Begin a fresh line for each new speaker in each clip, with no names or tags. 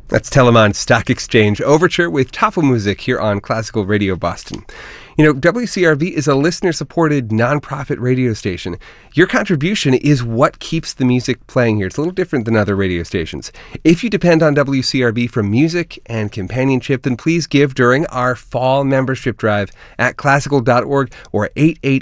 That's Telemann Stock Exchange Overture with Tafelmusik here on Classical Radio Boston. You know, WCRB is a listener-supported nonprofit radio station. Your contribution is what keeps the music playing here. It's a little different than other radio stations. If you depend on WCRB for music and companionship, then please give during our fall membership drive at classical.org or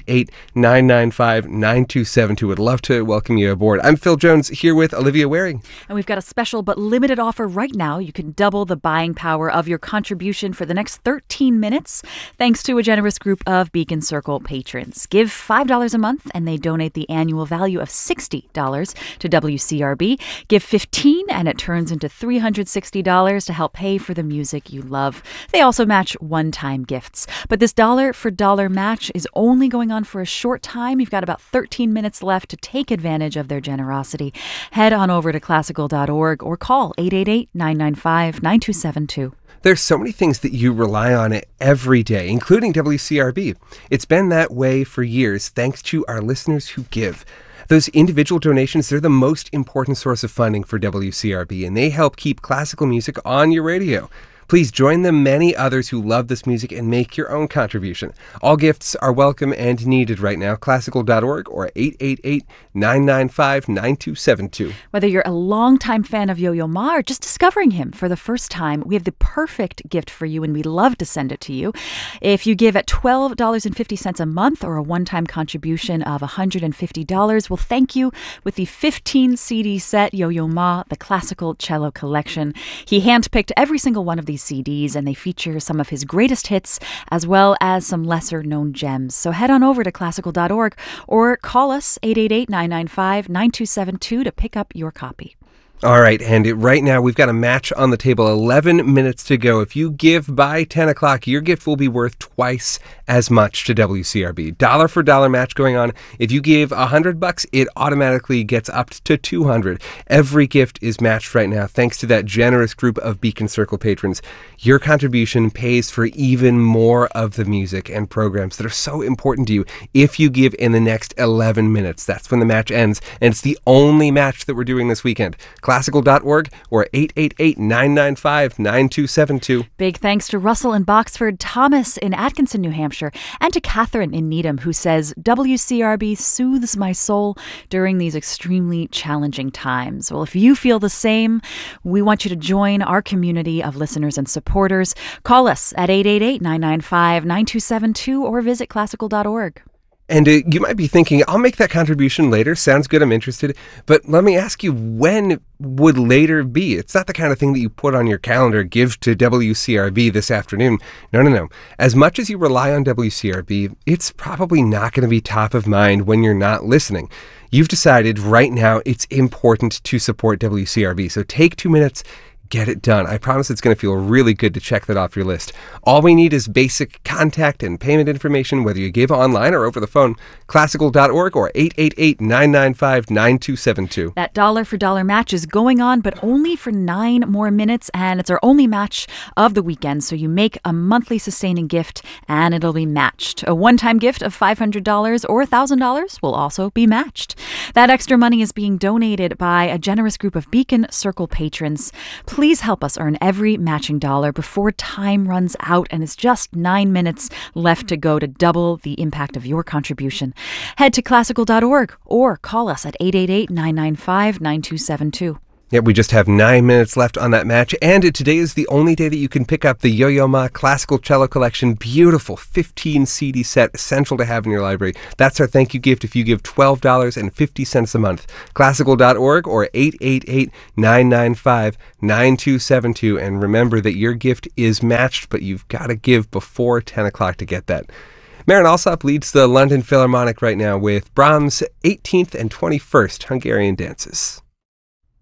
888-995-9272. Would love to welcome you aboard. I'm Phil Jones here with Olivia Waring.
And we've got a special but limited offer right now. You can double the buying power of your contribution for the next 13 minutes, thanks to a generous group of Beacon Circle patrons. Give $5 a month and they donate the annual value of $60 to WCRB. Give $15 and it turns into $360 to help pay for the music you love. They also match one-time gifts. But this dollar-for-dollar match is only going on for a short time. You've got about 13 minutes left to take advantage of their generosity. Head on over to classical.org or call 888-995-9272.
There's so many things that you rely on every day, including WCRB. It's been that way for years, thanks to our listeners who give. Those individual donations, they're the most important source of funding for WCRB, and they help keep classical music on your radio. Please join the many others who love this music and make your own contribution. All gifts are welcome and needed right now. Classical.org or 888-995-9272.
Whether you're a longtime fan of Yo-Yo Ma or just discovering him for the first time, we have the perfect gift for you and we'd love to send it to you. If you give at $12.50 a month or a one-time contribution of $150, we'll thank you with the 15 CD set Yo-Yo Ma, the Classical Cello Collection. He handpicked every single one of these CDs, and they feature some of his greatest hits as well as some lesser-known gems. So head on over to classical.org or call us 888-995-9272 to pick up your copy.
All right, and right now we've got a match on the table, 11 minutes to go. If you give by 10 o'clock, your gift will be worth twice as much to WCRB. Dollar for dollar match going on. If you give $100, it automatically gets up to $200. Every gift is matched right now thanks to that generous group of Beacon Circle patrons. Your contribution pays for even more of the music and programs that are so important to you if you give in the next 11 minutes. That's when the match ends, and it's the only match that we're doing this weekend. Classical.org or 888-995-9272.
Big thanks to Russell in Boxford, Thomas in Atkinson, New Hampshire, and to Catherine in Needham, who says, WCRB soothes my soul during these extremely challenging times. Well, if you feel the same, we want you to join our community of listeners and supporters. Call us at 888-995-9272 or visit classical.org.
And you might be thinking, I'll make that contribution later. Sounds good. I'm interested. But let me ask you, when would later be? It's not the kind of thing that you put on your calendar, give to WCRB this afternoon. No. As much as you rely on WCRB, it's probably not going to be top of mind when you're not listening. You've decided right now it's important to support WCRB. So take 2 minutes. Get it done. I promise it's going to feel really good to check that off your list. All we need is basic contact and payment information, whether you give online or over the phone. Classical.org or 888-995-9272.
That dollar for dollar match is going on, but only for 9 more minutes, and it's our only match of the weekend. So you make a monthly sustaining gift, and it'll be matched. A one-time gift of $500 or $1,000 will also be matched. That extra money is being donated by a generous group of Beacon Circle patrons. Please help us earn every matching dollar before time runs out, and it's just 9 minutes left to go to double the impact of your contribution. Head to classical.org or call us at 888-995-9272.
Yeah, we just have 9 minutes left on that match, and today is the only day that you can pick up the Yo-Yo Ma Classical Cello Collection. Beautiful 15 CD set, essential to have in your library. That's our thank you gift if you give $12.50 a month. Classical.org or 888-995-9272. And remember that your gift is matched, but you've got to give before 10 o'clock to get that. Maren Alsop leads the London Philharmonic right now with Brahms' 18th and 21st Hungarian dances.